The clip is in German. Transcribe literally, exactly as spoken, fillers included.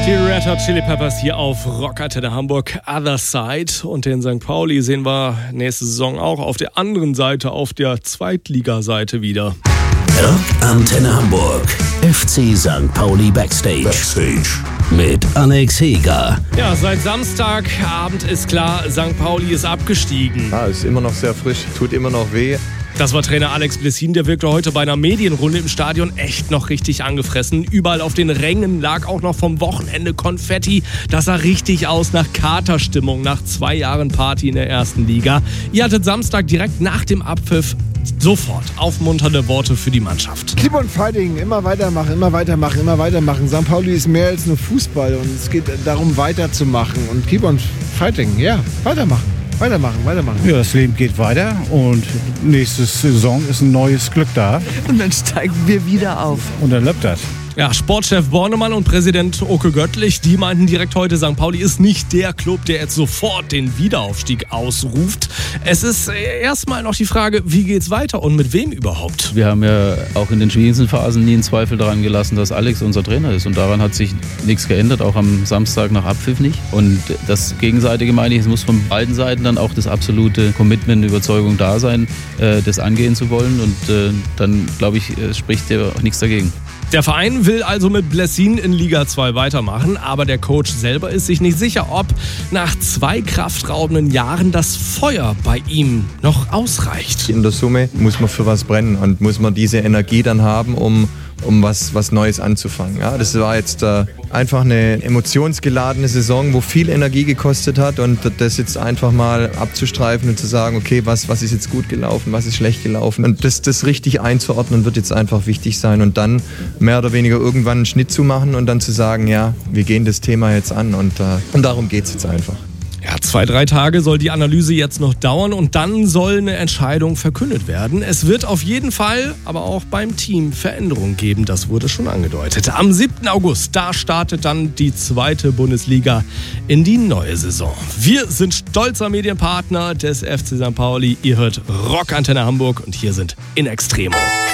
Die Red Hot Chili Peppers hier auf Rockantenne Hamburg, Other Side. Und den Sankt Pauli sehen wir nächste Saison auch auf der anderen Seite, auf der Zweitligaseite wieder. Rockantenne Hamburg, F C Sankt Pauli Backstage. Backstage. Mit Alex Heger. Ja, seit Samstagabend ist klar, Sankt Pauli ist abgestiegen. Ja, ist immer noch sehr frisch, tut immer noch weh. Das war Trainer Alex Blessin, der wirkte heute bei einer Medienrunde im Stadion echt noch richtig angefressen. Überall auf den Rängen lag auch noch vom Wochenende Konfetti. Das sah richtig aus nach Katerstimmung, nach zwei Jahren Party in der ersten Liga. Ihr hattet Samstag direkt nach dem Abpfiff sofort aufmunternde Worte für die Mannschaft. Keep on fighting, immer weitermachen, immer weitermachen, immer weitermachen. Sankt Pauli ist mehr als nur Fußball und es geht darum weiterzumachen. Und keep on fighting, ja, weitermachen. Weitermachen, weitermachen. Ja, das Leben geht weiter und nächste Saison ist ein neues Glück da. Und dann steigen wir wieder auf. Und dann läuft das. Ja, Sportchef Bornemann und Präsident Oke Göttlich, die meinten direkt heute, Sankt Pauli ist nicht der Club, der jetzt sofort den Wiederaufstieg ausruft. Es ist erstmal noch die Frage, wie geht's weiter und mit wem überhaupt? Wir haben ja auch in den schwierigsten Phasen nie einen Zweifel daran gelassen, dass Alex unser Trainer ist. Und daran hat sich nichts geändert, auch am Samstag nach Abpfiff nicht. Und das Gegenseitige meine ich, es muss von beiden Seiten dann auch das absolute Commitment, Überzeugung da sein, das angehen zu wollen. Und dann, glaube ich, spricht ja auch nichts dagegen. Der Verein will also mit Blessin in Liga zwei weitermachen, aber der Coach selber ist sich nicht sicher, ob nach zwei kraftraubenden Jahren das Feuer bei ihm noch ausreicht. In der Summe muss man für was brennen und muss man diese Energie dann haben, um, um was, was Neues anzufangen. Ja, das war jetzt äh, einfach eine emotionsgeladene Saison, wo viel Energie gekostet hat und das jetzt einfach mal abzustreifen und zu sagen, okay, was, was ist jetzt gut gelaufen, was ist schlecht gelaufen und das, das richtig einzuordnen wird jetzt einfach wichtig sein und dann mehr oder weniger irgendwann einen Schnitt zu machen und dann zu sagen, ja, wir gehen das Thema jetzt an und, äh, und darum geht es jetzt einfach. Ja, zwei, drei Tage soll die Analyse jetzt noch dauern und dann soll eine Entscheidung verkündet werden. Es wird auf jeden Fall aber auch beim Team Veränderungen geben, das wurde schon angedeutet. Am siebten August, da startet dann die zweite Bundesliga in die neue Saison. Wir sind stolzer Medienpartner des F C Sankt Pauli. Ihr hört Rockantenne Hamburg und hier sind In Extremo.